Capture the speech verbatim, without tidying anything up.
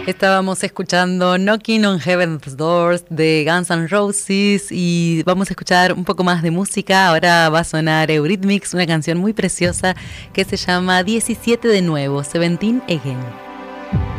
Estábamos escuchando Knocking on Heaven's Doors de Guns N' Roses y vamos a escuchar un poco más de música. Ahora va a sonar Eurythmics, una canción muy preciosa que se llama diecisiete de nuevo, Seventeen Again.